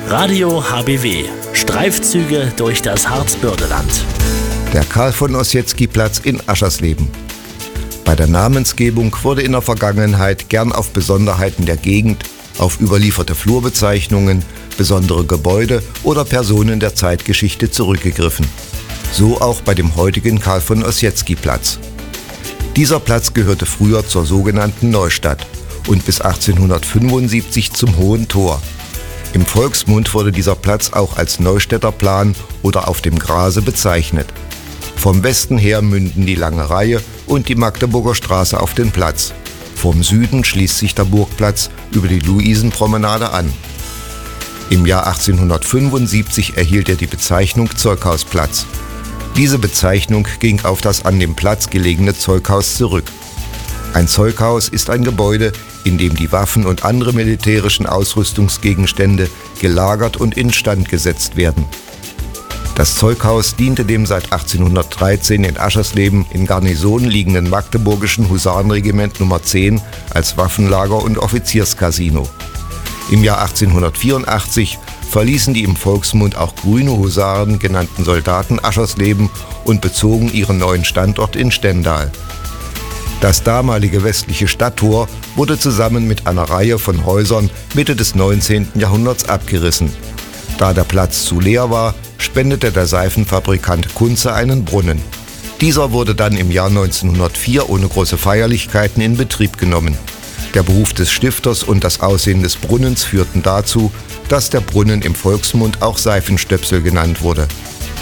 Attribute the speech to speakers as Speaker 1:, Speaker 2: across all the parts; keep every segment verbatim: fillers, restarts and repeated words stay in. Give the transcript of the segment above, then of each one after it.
Speaker 1: Radio H B W. Streifzüge durch das Harzbördeland.
Speaker 2: Der Karl-von-Ossietzky-Platz in Aschersleben. Bei der Namensgebung wurde in der Vergangenheit gern auf Besonderheiten der Gegend, auf überlieferte Flurbezeichnungen, besondere Gebäude oder Personen der Zeitgeschichte zurückgegriffen. So auch bei dem heutigen Karl-von-Ossietzky-Platz. Dieser Platz gehörte früher zur sogenannten Neustadt und bis achtzehnhundertfünfundsiebzig zum Hohen Tor. Im Volksmund wurde dieser Platz auch als Neustädter Plan oder auf dem Grase bezeichnet. Vom Westen her münden die Lange Reihe und die Magdeburger Straße auf den Platz. Vom Süden schließt sich der Burgplatz über die Luisenpromenade an. Im Jahr achtzehnhundertfünfundsiebzig erhielt er die Bezeichnung Zeughausplatz. Diese Bezeichnung ging auf das an dem Platz gelegene Zeughaus zurück. Ein Zeughaus ist ein Gebäude, in dem die Waffen und andere militärischen Ausrüstungsgegenstände gelagert und instand gesetzt werden. Das Zeughaus diente dem seit achtzehnhundertdreizehn in Aschersleben in Garnison liegenden Magdeburgischen Husarenregiment Nummer zehn als Waffenlager und Offizierscasino. Im Jahr achtzehnhundertvierundachtzig verließen die im Volksmund auch Grüne Husaren genannten Soldaten Aschersleben und bezogen ihren neuen Standort in Stendal. Das damalige westliche Stadttor wurde zusammen mit einer Reihe von Häusern Mitte des neunzehnten Jahrhunderts abgerissen. Da der Platz zu leer war, spendete der Seifenfabrikant Kunze einen Brunnen. Dieser wurde dann im Jahr neunzehnhundertvier ohne große Feierlichkeiten in Betrieb genommen. Der Beruf des Stifters und das Aussehen des Brunnens führten dazu, dass der Brunnen im Volksmund auch Seifenstöpsel genannt wurde.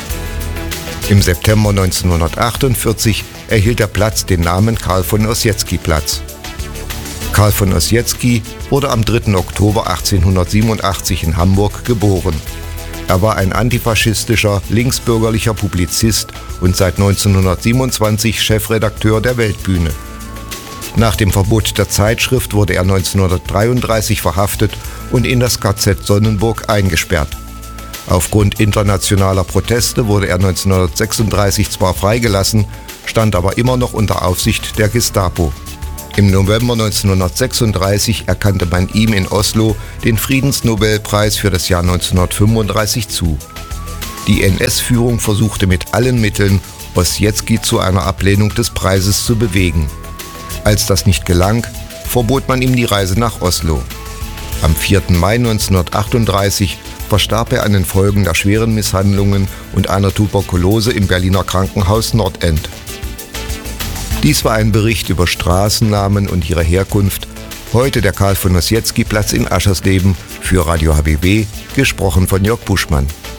Speaker 2: Im September neunzehnhundertachtundvierzig erhielt der Platz den Namen Karl-von-Ossietzky-Platz. Karl von Ossietzky wurde am dritten Oktober achtzehnhundertsiebenundachtzig in Hamburg geboren. Er war ein antifaschistischer, linksbürgerlicher Publizist und seit neunzehnhundertsiebenundzwanzig Chefredakteur der Weltbühne. Nach dem Verbot der Zeitschrift wurde er neunzehnhundertdreiunddreißig verhaftet und in das K Z Sonnenburg eingesperrt. Aufgrund internationaler Proteste wurde er neunzehnhundertsechsunddreißig zwar freigelassen, stand aber immer noch unter Aufsicht der Gestapo. Im November neunzehnhundertsechsunddreißig erkannte man ihm in Oslo den Friedensnobelpreis für das Jahr neunzehnhundertfünfunddreißig zu. Die N S-Führung versuchte mit allen Mitteln, Ossietzky zu einer Ablehnung des Preises zu bewegen. Als das nicht gelang, verbot man ihm die Reise nach Oslo. Am vierten Mai neunzehnhundertachtunddreißig verstarb er an den Folgen der schweren Misshandlungen und einer Tuberkulose im Berliner Krankenhaus Nordend. Dies war ein Bericht über Straßennamen und ihre Herkunft. Heute der Karl-von-Ossietzky-Platz in Aschersleben für Radio H B W, gesprochen von Jörg Buschmann.